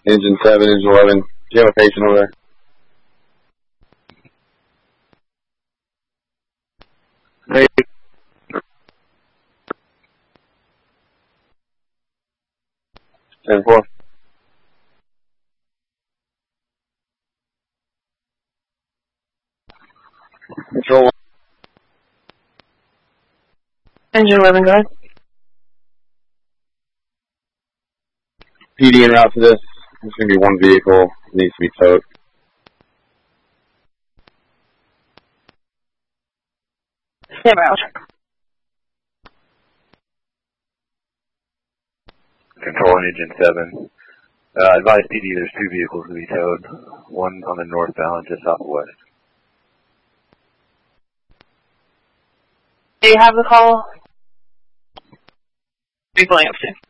Engine 7, Engine 11. Do you have a patient over there? Hey. 10-4. Control 1. Engine 11, go ahead. PD en route for this. There's going to be one vehicle. It needs to be towed. Stand by, I'll check. Control Engine 7. Advise PD there's 2 vehicles to be towed. One on the northbound, just southwest. Do you have the call? Are you pulling up soon?